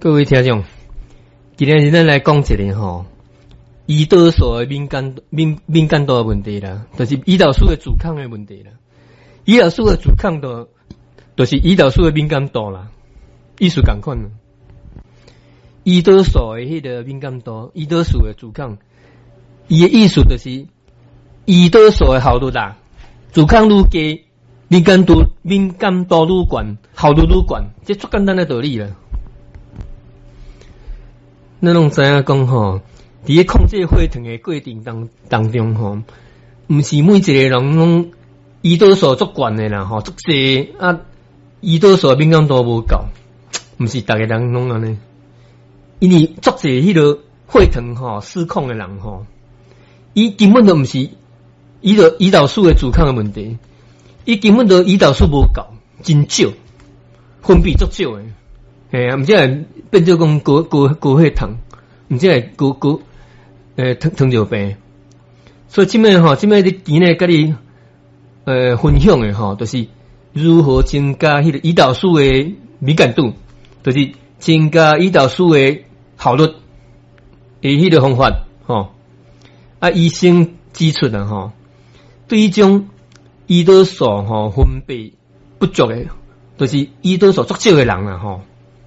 各位听众，今天咱来讲一个吼，胰岛素的敏感度的问题啦，就是胰岛素的阻抗的问题啦。胰岛素的阻抗度，就是胰岛素的敏感度啦，意思同款啦。胰岛素的迄个敏感度，胰岛素的阻抗，伊的意思就是胰岛素的效率啦，阻抗愈低，敏感度愈悬，效率愈悬，这最简单的道理啦。咱拢知影讲吼，伫咧控制血糖的过程当中吼，毋是每一个人拢胰岛素足悬的啦吼，足济啊，胰岛素敏感度无够，毋是逐个人拢安尼。因为足济迄个血糖吼失控的人吼，伊根本都毋是胰岛素的阻抗的问题，伊根本都胰岛素无够，真少，分泌足少的。嘿啊，毋只会变做讲高血糖，毋只会糖尿病。所以即摆你今日甲你分享的吼，就是如何增加迄个胰岛素的敏感度，就是增加胰岛素的效率的迄个方法吼。啊，医生指出啊吼，对于种胰岛素吼分泌不足的，就是胰岛素足少的人啊吼。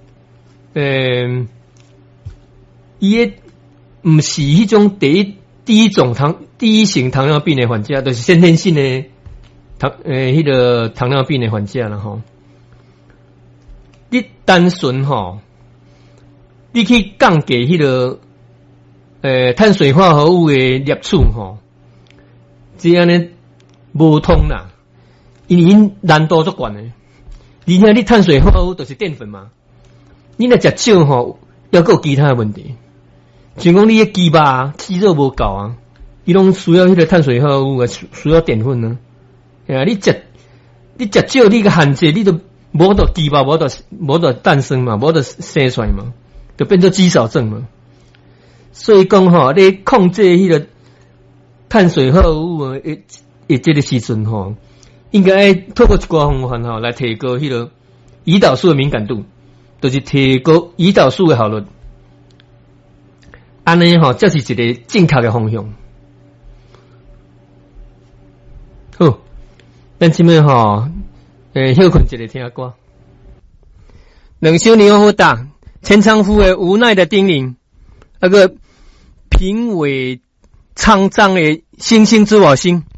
伊个毋是迄种第一型糖尿病的患者，就是先天性的迄个糖尿病的患者啦吼。你单纯吼，你去降低迄个碳水化合物的摄取吼，这样呢无通啦，因为因难度足悬的。而且你碳水化合物就是淀粉嘛。你若食少吼，还有其他的问题，像讲你的肌肉无够啊，伊拢需要迄个碳水化合物啊，需要淀粉啊。你食少，你个限制，你都无到肌肉，无到诞生嘛，无到生出来嘛，就变做肌少症嘛。所以讲吼，你控制迄个碳水化合物的这个时阵吼，应该透过一寡方法吼来提高迄个胰岛素的敏感度。就是提高胰岛素的效率，安尼吼，这是一个正确的方向。好，咱即摆吼，休困一个听歌。两小年好大，钱昌夫的无奈的叮咛，那个评委沧桑的星星知我心。